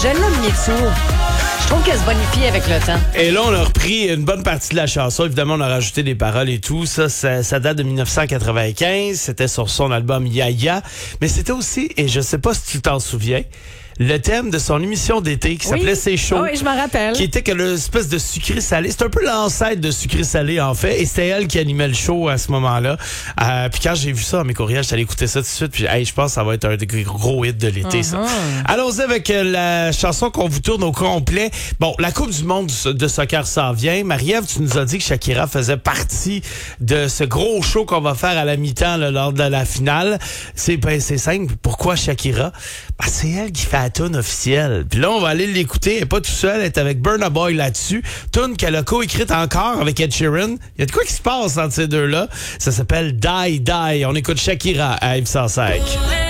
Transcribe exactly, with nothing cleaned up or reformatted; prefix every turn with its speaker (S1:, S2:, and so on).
S1: Je l'aime, Mitsu. Je trouve qu'elle se bonifie avec le temps.
S2: Et là, on a repris une bonne partie de la chanson. Évidemment, on a rajouté des paroles et tout. Ça, ça, ça date de dix-neuf cent quatre-vingt-quinze. C'était sur son album Ya-Ya. Mais c'était aussi, et je sais pas si tu t'en souviens, le thème de son émission d'été qui
S1: Oui.
S2: s'appelait C'est chaud.
S1: Oui, je m'en rappelle.
S2: Qui était que l'espèce de sucré-salé. C'est un peu l'ancêtre de sucré-salé, en fait. Et c'était elle qui animait le show à ce moment-là. Euh, puis quand j'ai vu ça dans mes courriels, j'allais écouter ça tout de suite. Puis hey, je pense que ça va être un des gros hits de l'été,
S1: Uh-huh.
S2: ça. Allons-y avec euh, la chanson qu'on vous tourne au complet. Bon, la Coupe du monde de soccer s'en vient. Marie-Ève, tu nous as dit que Shakira faisait partie de ce gros show qu'on va faire à la mi-temps là, lors de la finale. C'est ben, c'est simple. Pourquoi Shakira? Ben, c'est elle qui fait la tune officielle. Puis là, on va aller l'écouter. Elle n'est pas tout seule. Elle est avec Burna Boy là-dessus. Tune qu'elle a co-écrite encore avec Ed Sheeran. Il y a de quoi qui se passe entre ces deux-là. Ça s'appelle Die Die. On écoute Shakira à Yves cent cinq.